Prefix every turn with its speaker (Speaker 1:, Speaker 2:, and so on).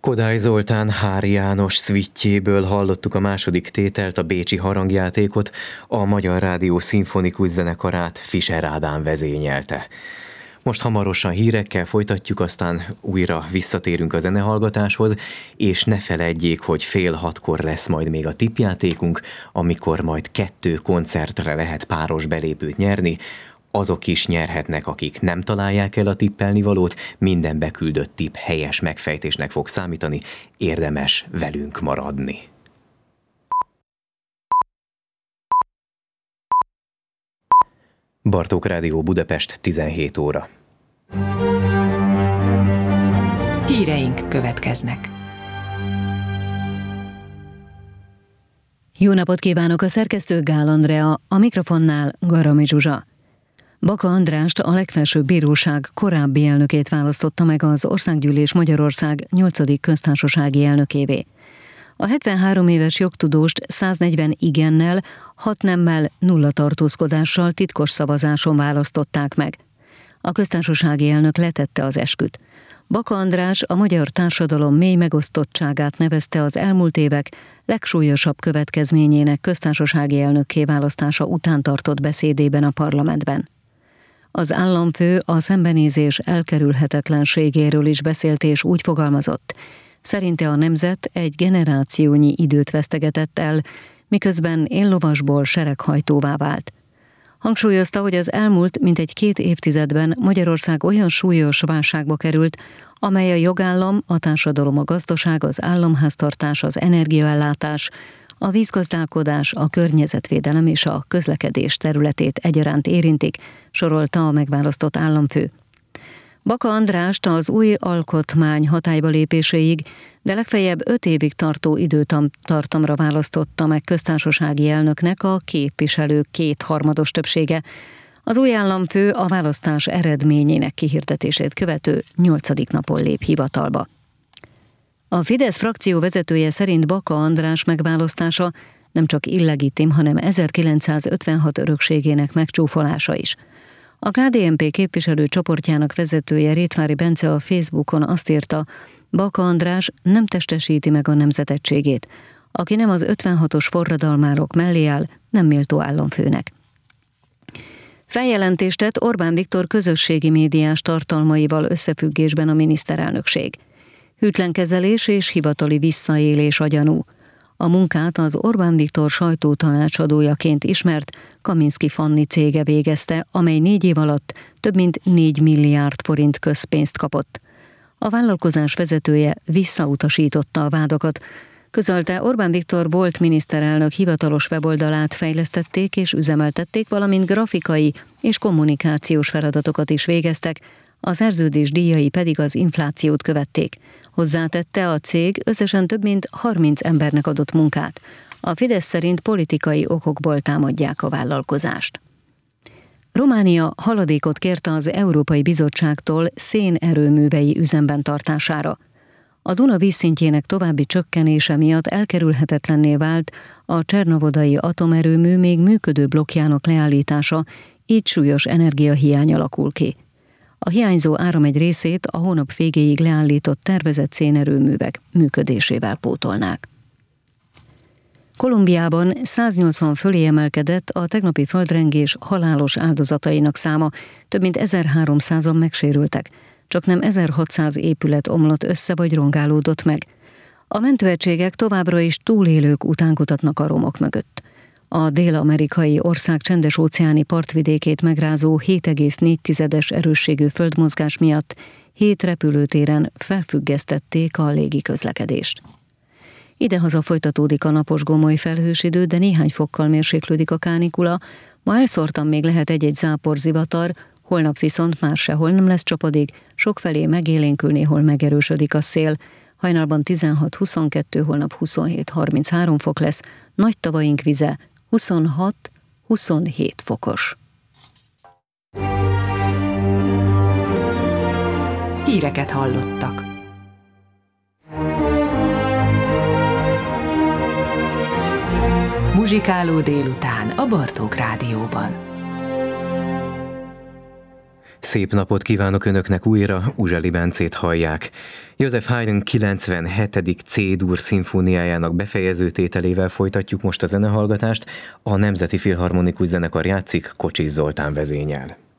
Speaker 1: Kodály Zoltán Hári János szvittyéből hallottuk a második tételt, a bécsi harangjátékot, a Magyar Rádió szimfonikus zenekarát Fischer Ádám vezényelte. Most hamarosan hírekkel folytatjuk, aztán újra visszatérünk a zenehallgatáshoz, és ne feledjék, hogy 5:30 lesz majd még a tippjátékunk, amikor majd 2 koncertre lehet páros belépőt nyerni. Azok is nyerhetnek, akik nem találják el a tippelnivalót, minden beküldött tipp helyes megfejtésnek fog számítani, érdemes velünk maradni. Bartók Rádió Budapest, 17 óra.
Speaker 2: Híreink következnek.
Speaker 3: Jó napot kívánok, a szerkesztő Gál Andrea, a mikrofonnál Garami Zsuzsa. Baka Andrást, a legfelsőbb bíróság korábbi elnökét választotta meg az Országgyűlés Magyarország 8. köztársasági elnökévé. A 73 éves jogtudóst 140 igennel, 6 nemmel, 0 tartózkodással titkos szavazáson választották meg. A köztársasági elnök letette az esküt. Baka András a magyar társadalom mély megosztottságát nevezte az elmúlt évek legsúlyosabb következményének köztársasági elnökké választása után tartott beszédében a parlamentben. Az államfő a szembenézés elkerülhetetlenségéről is beszélt és úgy fogalmazott: szerinte a nemzet egy generációnyi időt vesztegetett el, miközben éllovasból sereghajtóvá vált. Hangsúlyozta, hogy az elmúlt mintegy 2 évtizedben Magyarország olyan súlyos válságba került, amely a jogállam, a társadalom, a gazdaság, az államháztartás, az energiaellátás, a vízgazdálkodás, a környezetvédelem és a közlekedés területét egyaránt érintik, sorolta a megválasztott államfő. Baka Andrást az új alkotmány hatályba lépéséig, de legfeljebb 5 évig tartó időtartamra választotta meg köztársasági elnöknek a képviselők 2/3 többsége. Az új államfő a választás eredményének kihirdetését követő 8. napon lép hivatalba. A Fidesz frakció vezetője szerint Baka András megválasztása nem csak illegitim, hanem 1956 örökségének megcsúfolása is. A KDNP képviselő csoportjának vezetője, Rétvári Bence a Facebookon azt írta: Baka András nem testesíti meg a nemzetegységét. Aki nem az 56-os forradalmárok mellé áll, nem méltó államfőnek. Feljelentést tett Orbán Viktor közösségi médiás tartalmaival összefüggésben a miniszterelnökség. Hűtlen kezelés és hivatali visszaélés a gyanú. A munkát az Orbán Viktor sajtótanácsadójaként ismert Kaminski Fanni cége végezte, amely 4 év alatt több mint 4 milliárd forint közpénzt kapott. A vállalkozás vezetője visszautasította a vádakat. Közölte, Orbán Viktor volt miniszterelnök hivatalos weboldalát fejlesztették és üzemeltették, valamint grafikai és kommunikációs feladatokat is végeztek, a szerződés díjai pedig az inflációt követték. Hozzátette, a cég összesen több mint 30 embernek adott munkát. A Fidesz szerint politikai okokból támadják a vállalkozást. Románia haladékot kérte az Európai Bizottságtól szénerőművei üzemben tartására. A Duna vízszintjének további csökkenése miatt elkerülhetetlenné vált a csernovodai atomerőmű még működő blokkjának leállítása, így súlyos energiahiány alakul ki. A hiányzó áram egy részét a hónap végéig leállított tervezett szénerőművek működésével pótolnák. Kolumbiában 180 fölé emelkedett a tegnapi földrengés halálos áldozatainak száma, több mint 1300-an megsérültek, csaknem 1600 épület omlott össze vagy rongálódott meg. A mentőegységek továbbra is túlélők után kutatnak a romok mögött. A dél-amerikai ország csendes-óceáni partvidékét megrázó 7,4 erősségű földmozgás miatt 7 repülőtéren felfüggesztették a légiközlekedést. Idehaza folytatódik a napos gomoly felhős idő, de néhány fokkal mérséklődik a kánikula. Ma elszórtan még lehet egy-egy záporzivatar, holnap viszont már sehol nem lesz csapadék, sokfelé megélénkül, néhol megerősödik a szél. Hajnalban 16-22, holnap 27-33 fok lesz, nagy tavaink vize 26-27 fokos.
Speaker 2: Híreket hallottak. Muzsikáló délután a Bartók Rádióban.
Speaker 1: Szép napot kívánok Önöknek újra, Uzseli Bencét hallják. József Haydn 97. C-dur szimfóniájának befejező tételével folytatjuk most a zenehallgatást. A Nemzeti Filharmonikus Zenekar játszik, Kocsis Zoltán vezényel.